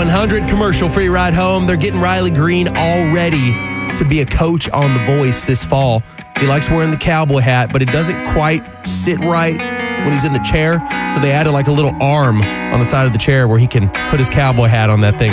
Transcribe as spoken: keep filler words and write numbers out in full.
one hundred commercial-free ride home. They're getting Riley Green all ready to be a coach on The Voice this fall. He likes wearing the cowboy hat, but it doesn't quite sit right when he's in the chair. So they added like a little arm on the side of the chair where he can put his cowboy hat on that thing.